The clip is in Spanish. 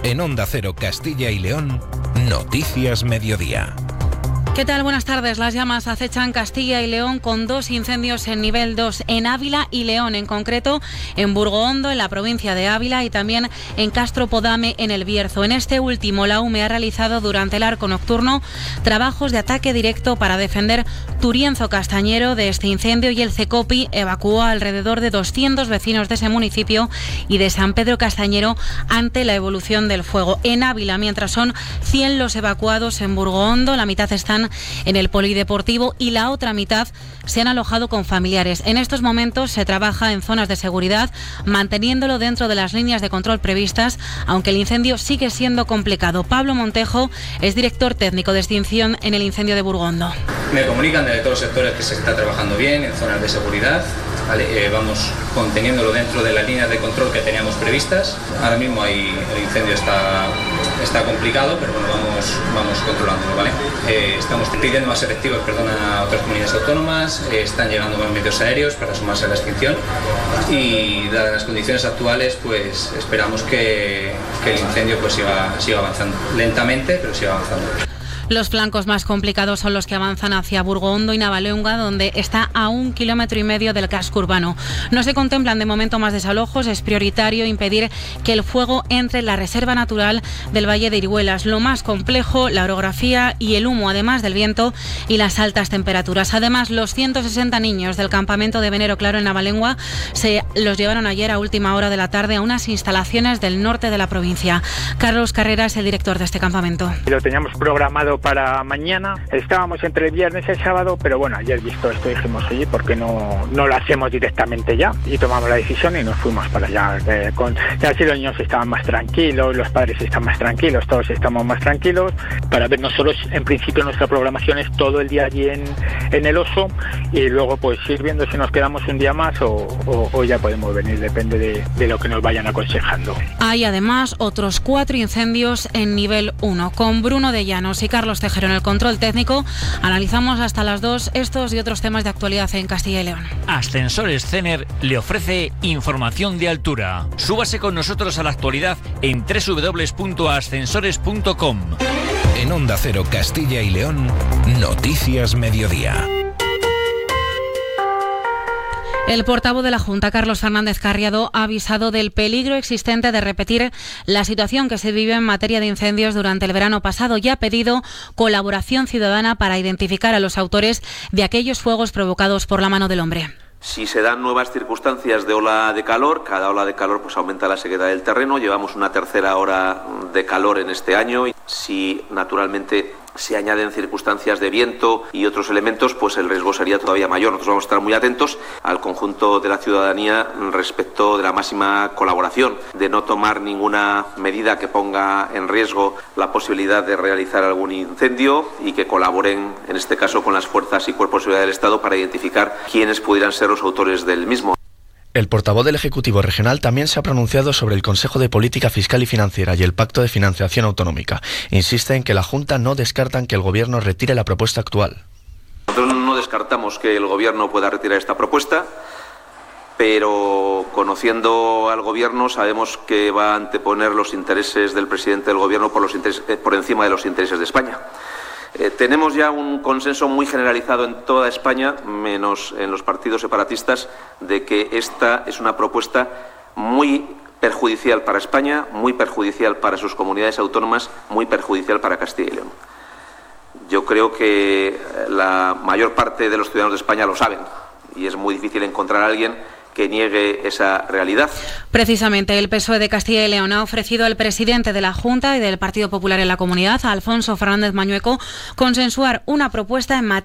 En Onda Cero Castilla y León, Noticias Mediodía. ¿Qué tal? Buenas tardes. Las llamas acechan Castilla y León con 2 incendios en nivel 2 en Ávila y León, en concreto en Burgohondo, en la provincia de Ávila, y también en Castropodame, en El Bierzo. En este último, la UME ha realizado durante el arco nocturno trabajos de ataque directo para defender Turienzo Castañero de este incendio, y el CECOPI evacuó a alrededor de 200 vecinos de ese municipio y de San Pedro Castañero ante la evolución del fuego. En Ávila, mientras, son 100 los evacuados en Burgohondo, la mitad están en el polideportivo y la otra mitad se han alojado con familiares. En estos momentos se trabaja en zonas de seguridad, manteniéndolo dentro de las líneas de control previstas, aunque el incendio sigue siendo complicado. Pablo Montejo es director técnico de extinción en el incendio de Burgohondo. Me comunican de todos los sectores que se está trabajando bien en zonas de seguridad. Vale, vamos conteniéndolo dentro de las líneas de control que teníamos previstas. Ahora mismo el incendio está complicado, pero bueno, vamos controlándolo, ¿vale? Estamos pidiendo más efectivos, a otras comunidades autónomas, están llegando más medios aéreos para sumarse a la extinción, y dadas las condiciones actuales, pues esperamos que el incendio pues siga avanzando lentamente, pero siga avanzando. Los flancos más complicados son los que avanzan hacia Burgohondo y Navaleunga, donde está a 1,5 kilómetros del casco urbano. No se contemplan de momento más desalojos. Es prioritario impedir que el fuego entre en la reserva natural del Valle de Irihuelas. Lo más complejo, la orografía y el humo, además del viento y las altas temperaturas. Además, los 160 niños del campamento de Venero Claro en Navaleunga se los llevaron ayer a última hora de la tarde a unas instalaciones del norte de la provincia. Carlos Carrera es el director de este campamento. Lo teníamos programado para mañana, estábamos entre el viernes y el sábado, pero bueno, ayer visto esto dijimos, oye, ¿por qué no lo hacemos directamente ya? Y tomamos la decisión y nos fuimos para allá. Ya así los niños estaban más tranquilos, los padres están más tranquilos, todos estamos más tranquilos. Para ver, nosotros en principio nuestra programación es todo el día allí en el Oso, y luego pues ir viendo si nos quedamos un día más o ya podemos venir, depende de lo que nos vayan aconsejando. Hay además otros 4 incendios en nivel 1. Con Bruno de Llanos y Carlos Tejero en el control técnico, analizamos hasta las 2 estos y otros temas de actualidad en Castilla y León. Ascensores Cener le ofrece información de altura. Súbase con nosotros a la actualidad en www.ascensores.com. En Onda Cero Castilla y León, Noticias Mediodía. El portavoz de la Junta, Carlos Fernández Carriado, ha avisado del peligro existente de repetir la situación que se vive en materia de incendios durante el verano pasado, y ha pedido colaboración ciudadana para identificar a los autores de aquellos fuegos provocados por la mano del hombre. Si se dan nuevas circunstancias de ola de calor, cada ola de calor pues aumenta la sequedad del terreno. Llevamos una tercera ola de calor en este año. Si naturalmente se añaden circunstancias de viento y otros elementos, pues el riesgo sería todavía mayor. Nosotros vamos a estar muy atentos al conjunto de la ciudadanía respecto de la máxima colaboración, de no tomar ninguna medida que ponga en riesgo la posibilidad de realizar algún incendio, y que colaboren, en este caso, con las fuerzas y cuerpos de seguridad del Estado para identificar quiénes pudieran ser los autores del mismo. El portavoz del Ejecutivo Regional también se ha pronunciado sobre el Consejo de Política Fiscal y Financiera y el Pacto de Financiación Autonómica. Insiste en que la Junta no descartan que el Gobierno retire la propuesta actual. Nosotros no descartamos que el Gobierno pueda retirar esta propuesta, pero conociendo al Gobierno sabemos que va a anteponer los intereses del presidente del Gobierno por encima de los intereses de España. Tenemos ya un consenso muy generalizado en toda España, menos en los partidos separatistas, de que esta es una propuesta muy perjudicial para España, muy perjudicial para sus comunidades autónomas, muy perjudicial para Castilla y León. Yo creo que la mayor parte de los ciudadanos de España lo saben, y es muy difícil encontrar a alguien que niegue esa realidad. Precisamente, el PSOE de Castilla y León ha ofrecido al presidente de la Junta y del Partido Popular en la comunidad, a Alfonso Fernández Mañueco, consensuar una propuesta en materia